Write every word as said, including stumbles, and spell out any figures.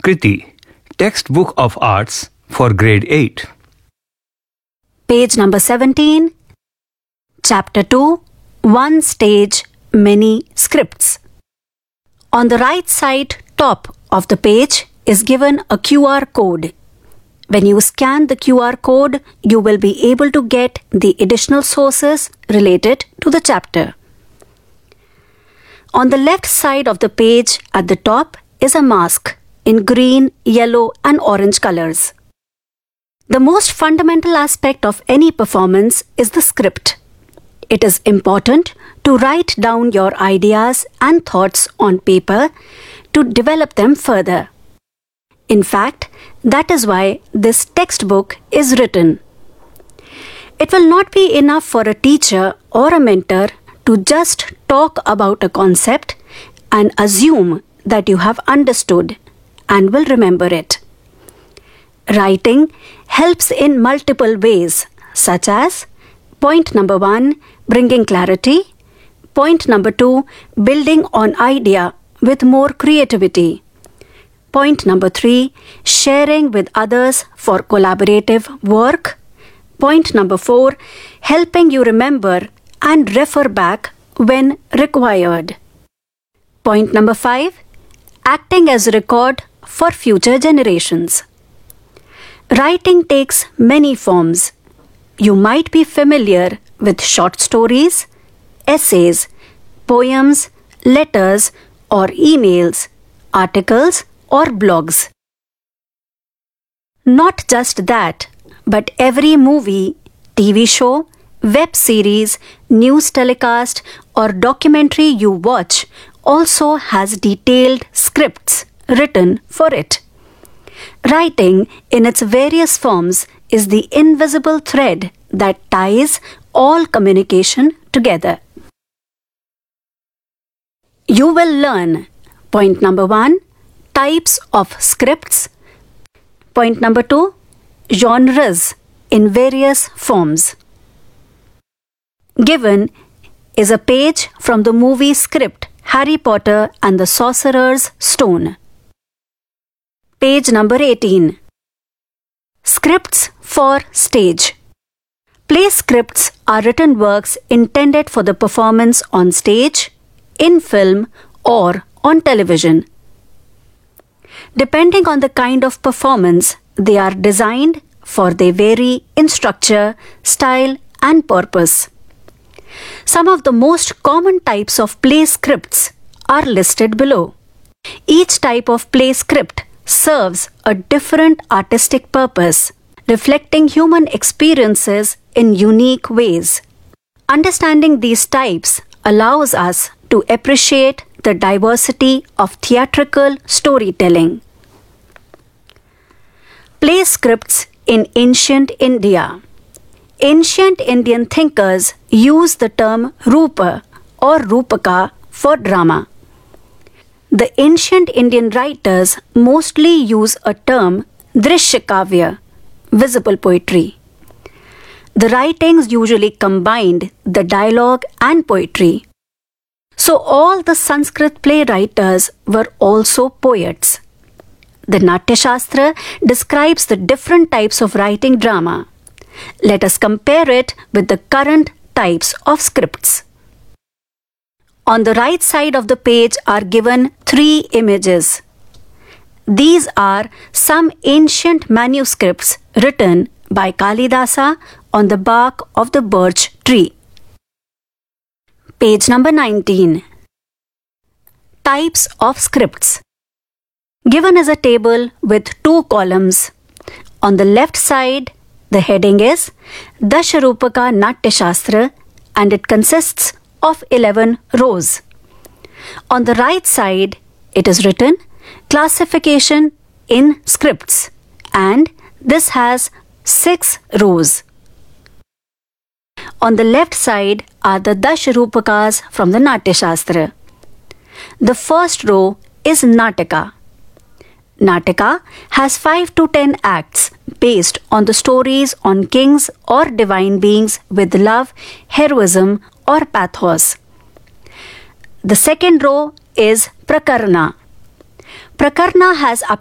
Kriti, Textbook of Arts for Grade eight. Page number seventeen. Chapter two. One Stage, Many Scripts. On the right side top of the page is given a Q R code. When you scan the Q R code, you will be able to get the additional sources related to the chapter. On the left side of the page at the top is a mask in green, yellow, and orange colors. The most fundamental aspect of any performance is the script. It is important to write down your ideas and thoughts on paper to develop them further. In fact, that is why this textbook is written. It will not be enough for a teacher or a mentor to just talk about a concept and assume that you have understood and will remember it. Writing helps in multiple ways, such as point number one, bringing clarity. Point number two, building on idea with more creativity. Point number three, sharing with others for collaborative work. Point number four, helping you remember and refer back when required. Point number five, acting as record for future generations. Writing takes many forms. You might be familiar with short stories, essays, poems, letters or emails, articles or blogs. Not just that, but every movie, T V show, web series, news telecast or documentary you watch also has detailed scripts written for it. Writing in its various forms is the invisible thread that ties all communication together. You will learn point number one, types of scripts. Point number two, genres in various forms. Given is a page from the movie script Harry Potter and the Sorcerer's Stone. Page number eighteen. Scripts for stage. Play scripts are written works intended for the performance on stage, in film, or on television. Depending on the kind of performance they are designed for, they vary in structure, style, and purpose. Some of the most common types of play scripts are listed below. Each type of play script serves a different artistic purpose, reflecting human experiences in unique ways. Understanding these types allows us to appreciate the diversity of theatrical storytelling. Play scripts in ancient India. Ancient Indian thinkers used the term Rupa or Rupaka for drama. The ancient Indian writers mostly use a term Drishyakavya, visible poetry. The writings usually combined the dialogue and poetry. So all the Sanskrit playwriters were also poets. The Natya Shastra describes the different types of writing drama. Let us compare it with the current types of scripts. On the right side of the page are given three images. These are some ancient manuscripts written by Kalidasa on the bark of the birch tree. Page number nineteen. Types of scripts. Given is a table with two columns. On the left side, the heading is Dasharupaka Natya Shastra and it consists of eleven rows. On the right side, it is written Classification in Scripts and this has six rows. On the left side are the Dasharupakas from the Natya Shastra. The first row is Nataka. Nataka has five to ten acts based on the stories on kings or divine beings with love, heroism, or pathos. The second row is Prakarna. Prakarna has up